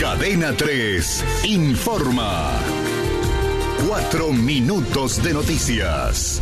Cadena 3 informa. 4 minutos de noticias.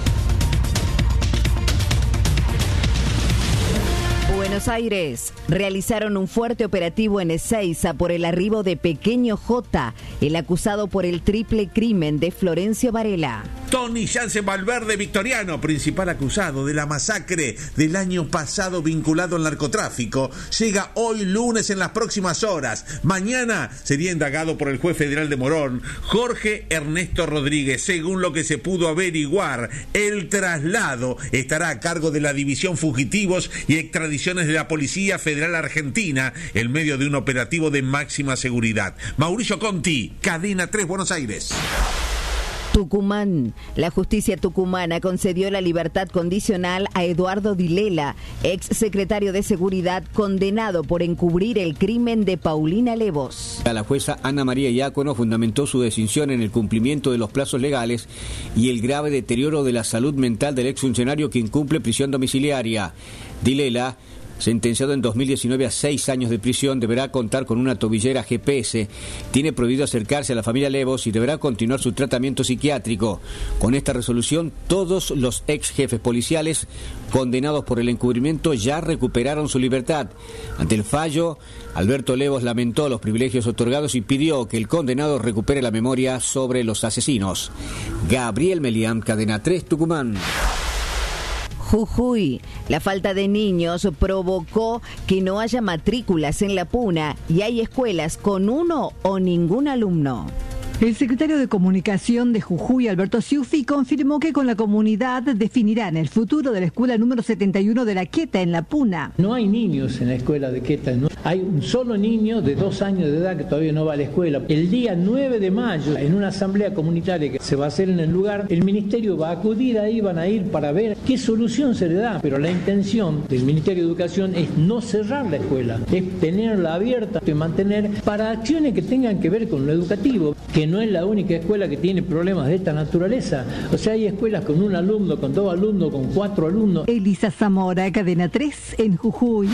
Buenos Aires. Realizaron un fuerte operativo en Ezeiza por el arribo de Pequeño J, el acusado por el triple crimen de Florencio Varela. Tony Jansen Valverde Victoriano, principal acusado de la masacre del año pasado vinculado al narcotráfico, llega hoy lunes en las próximas horas. Mañana sería indagado por el juez federal de Morón, Jorge Ernesto Rodríguez. Según lo que se pudo averiguar, el traslado estará a cargo de la División Fugitivos y Extradiciones de la Policía Federal Argentina en medio de un operativo de máxima seguridad. Mauricio Conti, Cadena 3, Buenos Aires. Tucumán. La justicia tucumana concedió la libertad condicional a Eduardo Dilela, ex secretario de Seguridad, condenado por encubrir el crimen de Paulina Levos. La jueza Ana María Diácono fundamentó su decisión en el cumplimiento de los plazos legales y el grave deterioro de la salud mental del exfuncionario que incumple prisión domiciliaria. Dilela, sentenciado en 2019 a 6 años de prisión, deberá contar con una tobillera GPS, tiene prohibido acercarse a la familia Levos y deberá continuar su tratamiento psiquiátrico. Con esta resolución, todos los ex jefes policiales condenados por el encubrimiento ya recuperaron su libertad. Ante el fallo, Alberto Levos lamentó los privilegios otorgados y pidió que el condenado recupere la memoria sobre los asesinos. Gabriel Melián, Cadena 3, Tucumán. Jujuy. La falta de niños provocó que no haya matrículas en la Puna y hay escuelas con uno o ningún alumno. El secretario de Comunicación de Jujuy, Alberto Ciuffi, confirmó que con la comunidad definirán el futuro de la escuela número 71 de La Quieta en La Puna. No hay niños en la escuela de Quieta, no. Hay un solo niño de 2 años de edad que todavía no va a la escuela. El día 9 de mayo, en una asamblea comunitaria que se va a hacer en el lugar, el ministerio va a acudir ahí, van a ir para ver qué solución se le da. Pero la intención del Ministerio de Educación es no cerrar la escuela, es tenerla abierta y mantener para acciones que tengan que ver con lo educativo, que no es la única escuela que tiene problemas de esta naturaleza. O sea, hay escuelas con 1 alumno, con 2 alumnos, con 4 alumnos. Elisa Zamora, Cadena 3, en Jujuy.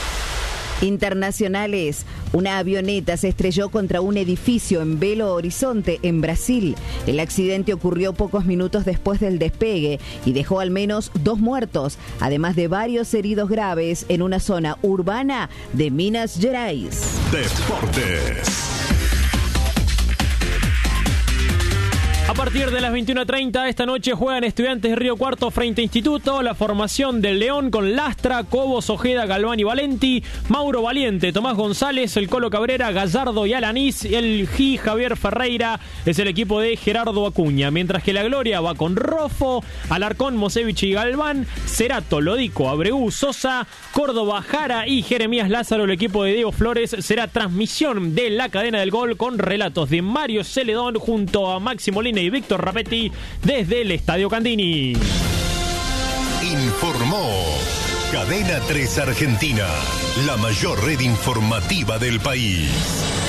Internacionales. Una avioneta se estrelló contra un edificio en Belo Horizonte, en Brasil. El accidente ocurrió pocos minutos después del despegue y dejó al menos 2 muertos, además de varios heridos graves en una zona urbana de Minas Gerais. Deportes. A partir de las 21:30 esta noche juegan Estudiantes de Río Cuarto frente a Instituto. La formación del León con Lastra, Cobos, Ojeda, Galván y Valenti, Mauro Valiente, Tomás González, el Colo Cabrera, Gallardo y Alanís. El Javier Ferreira es el equipo de Gerardo Acuña. Mientras que la Gloria va con Rofo, Alarcón, Mosevich y Galván, Cerato, Lodico, Abreu, Sosa, Córdoba, Jara y Jeremías Lázaro. El equipo de Diego Flores será transmisión de la cadena del gol con relatos de Mario Celedón junto a Maxi Molina y Víctor Rapetti desde el Estadio Candini. Informó Cadena 3 Argentina, la mayor red informativa del país.